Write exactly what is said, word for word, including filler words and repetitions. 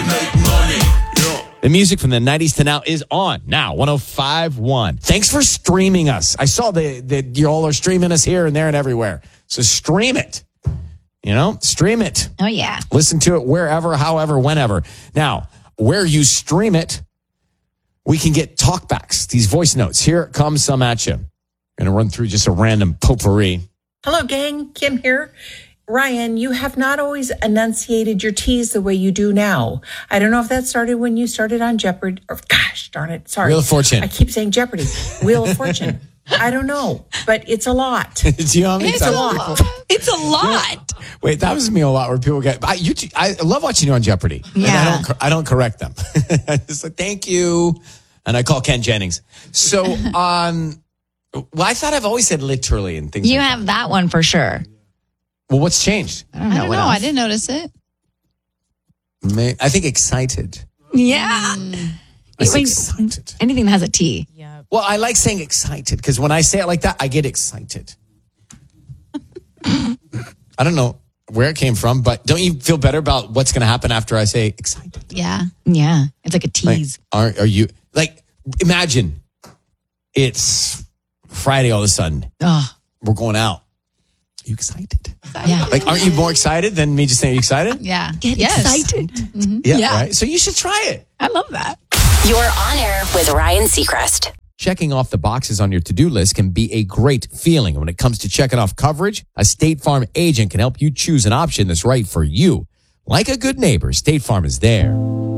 to make money. Yeah. The music from the nineties to now is on now, one oh five point one. Thanks for streaming us. I saw that that you all are streaming us here and there and everywhere. So stream it. You know, stream it. Oh, yeah. Listen to it wherever, however, whenever. Now, where you stream it, we can get talkbacks, these voice notes. Here comes some at you. Going to run through just a random potpourri. Hello, gang. Kim here. Ryan, you have not always enunciated your T's the way you do now. I don't know if that started when you started on Jeopardy. Or, gosh, darn it. Sorry. Wheel of Fortune. I keep saying Jeopardy. Wheel of Fortune. I don't know, but it's a lot. Do you know how many It's a times lot. people- It's a lot. Wait, that was me a lot where people get. I, you, I love watching you on Jeopardy. And Yeah. I don't. cor- I don't correct them. I just like thank you, and I call Ken Jennings. So, um, well, I thought I've always said literally and things. You like have that one for sure. that. Well, what's changed? I don't I know don't what know. else. I didn't notice it. May, I think excited. Yeah. I say Wait. excited. Anything that has a T. Well, I like saying excited because when I say it like that, I get excited. I don't know where it came from, but don't you feel better about what's going to happen after I say excited? Yeah. Yeah. It's like a Like, tease. are are you like? Imagine it's Friday all of a sudden. Oh, We're going out. Are you excited? yeah. Like, aren't you more excited than me just saying excited? Yeah. Get Yes. excited. Yeah, Yeah. right. So you should try it. I love that. You're on air with Ryan Seacrest. Checking off the boxes on your to-do list can be a great feeling. When it comes to checking off coverage, a State Farm agent can help you choose an option that's right for you. Like a good neighbor, State Farm is there.